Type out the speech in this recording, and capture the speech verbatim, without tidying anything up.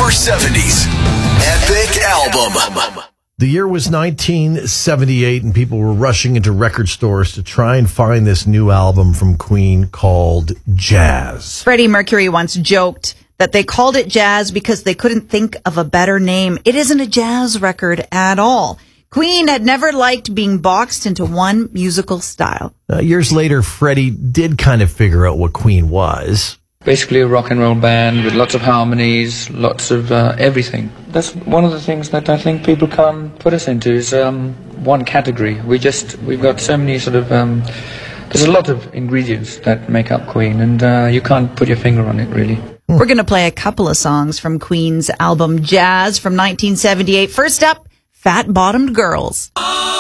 Your seventies Epic Album. The year was nineteen seventy-eight, and people were rushing into record stores to try and find this new album from Queen called Jazz. Freddie Mercury once joked that they called it Jazz because they couldn't think of a better name. It isn't a jazz record at all. Queen had never liked being boxed into one musical style. Uh, years later, Freddie did kind of figure out what Queen was. Basically a rock and roll band with lots of harmonies, lots of uh, everything. That's one of the things that I think people can't put us into is um, one category. We just, we've got so many sort of, um, there's a lot of ingredients that make up Queen, and uh, you can't put your finger on it, really. We're going to play a couple of songs from Queen's album Jazz from nineteen seventy-eight. First up, Fat Bottomed Girls.